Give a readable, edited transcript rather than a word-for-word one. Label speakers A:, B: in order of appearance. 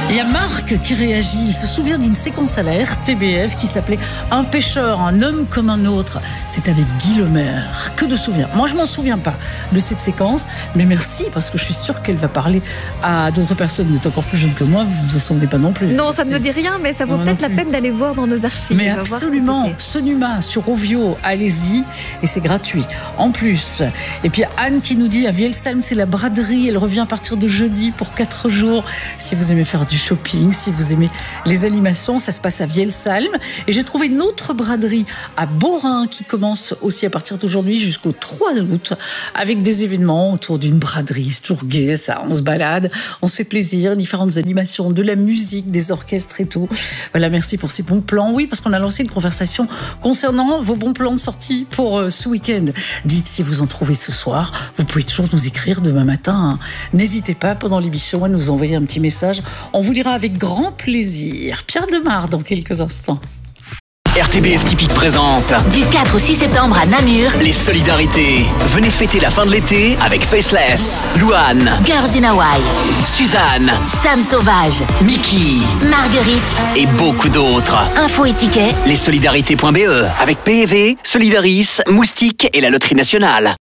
A: Il y a Marc qui réagit, il se souvient d'une séquence à la RTBF qui s'appelait Un pêcheur, un homme comme un autre. C'est avec Guy Lemaire. Que de souvenirs. Moi, je m'en souviens pas de cette séquence, mais merci, parce que je suis sûre qu'elle va parler à d'autres personnes. Vous êtes encore plus jeune que moi, vous vous en souvenez pas non plus.
B: Non, ça ne me dit rien, mais ça vaut peut-être la peine d'aller voir dans nos archives.
A: Mais absolument, Sonuma sur Ovio, allez-y, et c'est gratuit. En plus, et puis Anne qui nous dit à Vielsalm, c'est la braderie, elle revient à partir de jeudi pour 4 jours. Si vous aimez faire du shopping, si vous aimez les animations, ça se passe à Vielsalm. Et j'ai trouvé une autre braderie à Borin qui commence aussi à partir d'aujourd'hui jusqu'au 3 août avec des événements autour d'une braderie. C'est toujours gai, ça. On se balade, on se fait plaisir, différentes animations, de la musique, des orchestres et tout. Voilà, merci pour ces bons plans. Oui, parce qu'on a lancé une conversation concernant vos bons plans de sortie pour ce week-end. Dites si vous en trouvez ce soir. Vous pouvez toujours nous écrire demain matin. N'hésitez pas pendant l'émission à nous envoyer un petit message. On vous lira avec grand plaisir. Pierre Demar dans quelques instants.
C: RTBF Typique présente
D: Du 4 au 6 septembre à Namur,
C: les solidarités. Venez fêter la fin de l'été avec Faceless, Louane,
D: Girls in Hawaii,
C: Suzanne,
D: Sam Sauvage,
C: Mickey
D: Marguerite
C: et beaucoup d'autres.
D: Info et tickets
C: Lessolidarités.be avec PEV, Solidaris, Moustique et la Loterie Nationale.